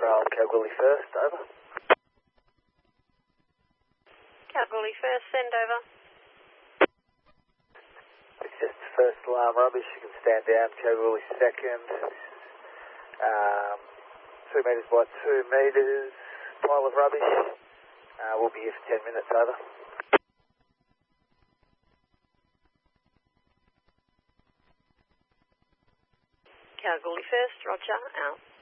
Trail, Kalgoorlie first, over. Kalgoorlie first, send over. It's just first alarm rubbish, you can stand down, Kalgoorlie second. 2 metres by 2 metres, pile of rubbish. We'll be here for 10 minutes, over. Kalgoorlie first, roger, out.